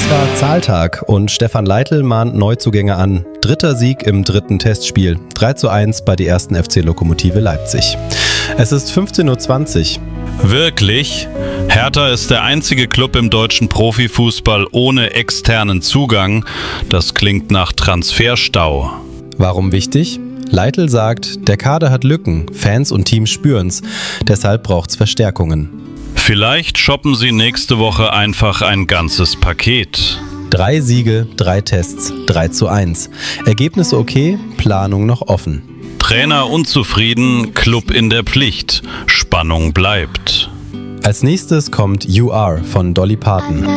Es war Zahltag und Stefan Leitl mahnt Neuzugänge an. 3. Sieg im 3. Testspiel. 3:1 bei der 1. FC Lokomotive Leipzig. Es ist 15:20 Uhr. Wirklich? Hertha ist der einzige Club im deutschen Profifußball ohne externen Zugang. Das klingt nach Transferstau. Warum wichtig? Leitl sagt, der Kader hat Lücken, Fans und Teams spüren's. Deshalb braucht's Verstärkungen. Vielleicht shoppen sie nächste Woche einfach ein ganzes Paket. 3 Siege, 3 Tests, 3:1. Ergebnisse okay, Planung noch offen. Trainer unzufrieden, Club in der Pflicht. Spannung bleibt. Als nächstes kommt You Are von Dolly Parton.